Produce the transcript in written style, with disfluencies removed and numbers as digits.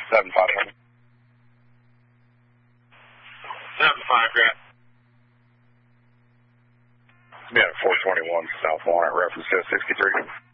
7500. 75 Grant. Be at 421 South Walnut, reference to 63.